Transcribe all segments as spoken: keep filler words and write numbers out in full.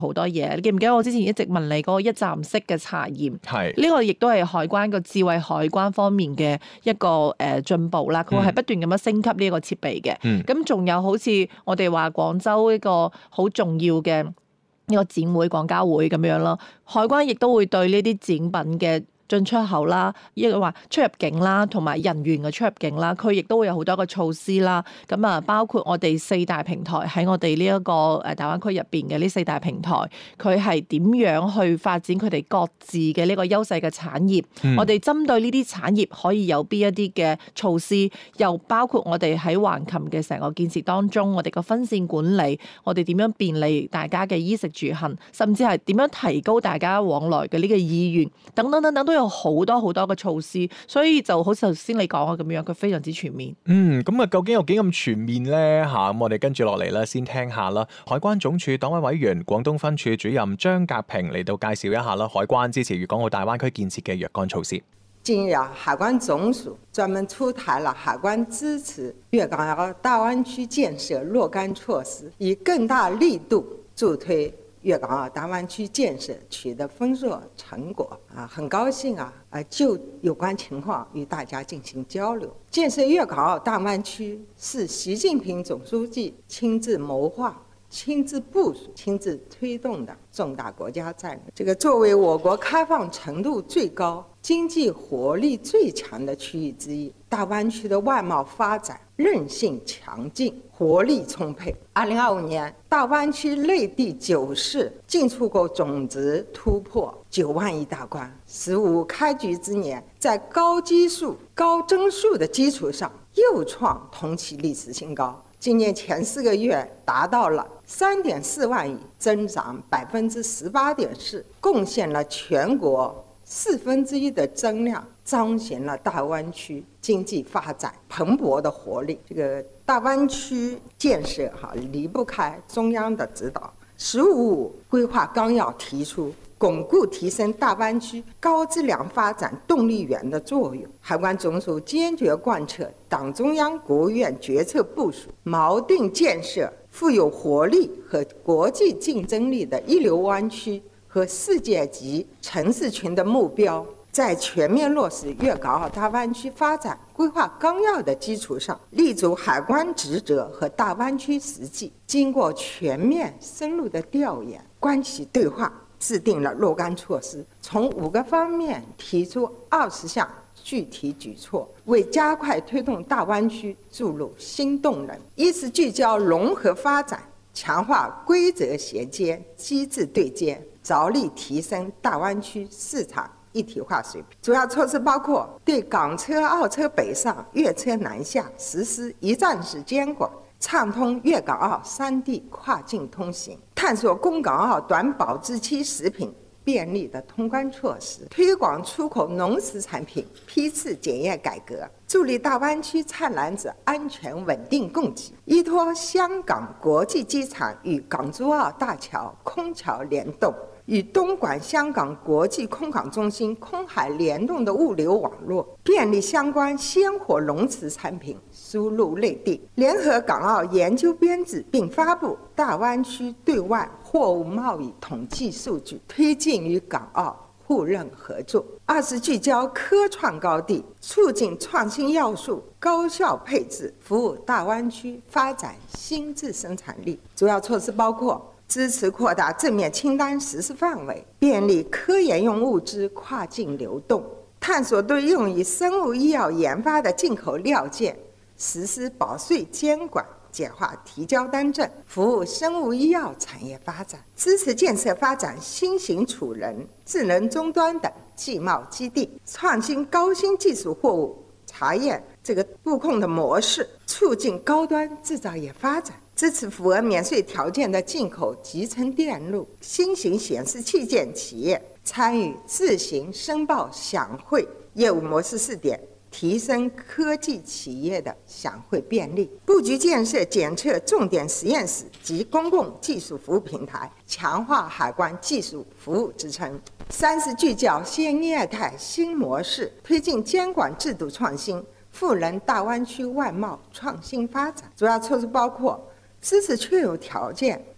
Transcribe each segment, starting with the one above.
好多嘢。你記唔記得我之前一直問你嗰個一站式嘅查驗？ 係呢個亦都係海關個智慧海關方面嘅一個誒進步啦。佢係不斷咁樣升級呢個設備嘅。咁仲、嗯、有好似我哋話廣州一個好重要嘅呢個展會、廣交會咁樣咯。海關亦都會對呢啲展品嘅進出口啦，亦都話出入境啦，同埋人員嘅出入境啦，佢亦都會有好多個措施啦。咁啊，包括我哋四大平台喺我哋呢一個誒大灣區入邊嘅呢四大平台，佢係點樣去發展佢哋各自嘅呢個優勢嘅產業？嗯、我哋針對呢啲產業可以有邊一啲嘅措施？又包括我哋喺橫琴嘅成個建設當中，我哋個分線管理，我哋點樣便利大家嘅衣食住行，甚至係點樣提高大家往來嘅呢個意願，等等等等都有。有好多好多嘅措施，所以就好似頭先你講嘅咁樣，佢非常之全面。 嗯，咁啊，究竟有幾咁全面呢？吓、啊，咁我哋跟住落嚟咧，先聽下啦。海關總署黨委委員、廣東分處主任張格平嚟到介紹一下啦，海關支持粵港澳大灣區建設嘅若干措施。 近日，海關總署專門出台了海關支持粵港澳大灣區建設若干措施，以更大力度助推粵港澳大灣區建設取得豐碩成果啊，很高興啊，啊就有關情況與大家進行交流。建設粵港澳大灣區是習近平總書記親自謀劃、親自部署、親自推動的重大國家戰略。這個作為我國開放程度最高、經濟活力最強的區域之一，大灣區的外貿發展韌性強勁、活力充沛。二零二五年，大灣區內地九市進出口總值突破九萬億大關。十五開局之年，在高基數、高增速的基礎上，又創同期歷史新高。今年前四個月達到了三點四萬億，增長百分之十八點四，貢獻了全國四分之一的增量，彰顯了大灣區經濟發展蓬勃的活力。這個大灣區建設哈離不開中央的指導。十五五規劃綱要提出，鞏固提升大灣區高質量發展動力源的作用。海關總署堅決貫徹黨中央、國務院決策部署，錨定建設富有活力和國際競爭力的一流灣區和世界級城市群的目標，在全面落實粵港澳大灣區發展規劃綱要的基礎上，立足海關職責和大灣區實際，經過全面深入的調研、關係對話，制定了若干措施，從五個方面提出二十項具體舉措，為加快推動大灣區注入新動能。依次聚焦融合發展，強化規則銜接、機制對接，着力提升大灣區市場一體化水平。主要措施包括對港車、澳車北上、粵車南下實施一站式監管，暢通粵港澳三地跨境通行，探索供港澳短保質期食品便利的通關措施，推廣出口農食產品批次檢驗改革，助力大灣區菜籃子安全穩定供給。依託香港國際機場與港珠澳大橋空橋聯動，與東莞香港國際空港中心空海聯動的物流網絡，便利相關鮮活農產產品輸入內地。聯合港澳研究編制並發布大灣區對外貨物貿易統計數據，推進與港澳互認合作。二是聚焦科創高地，促進創新要素高效配置，服務大灣區發展新質生產力。主要措施包括支持擴大正面清單實施範圍，便利科研用物資跨境流動，探索對用於生物醫藥研發的進口料件實施保稅監管，簡化提交單證，服務生物醫藥產業發展。支持建設發展新型儲能、智能終端等技貿基地，創新高新技術貨物查驗這個布控的模式，促進高端製造業發展。支持符合免稅條件的進口集成電路、新型顯示器件企業參與自行申報享會業務模式試點，提升科技企業的享會便利。布局建設檢測重點實驗室及公共技術服務平台，強化海關技術服務支撐。三是聚焦新業態新模式，推進監管制度創新，賦能大灣區外貿創新發展。主要措施包括支持確有條件啊，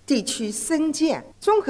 地區深建綜合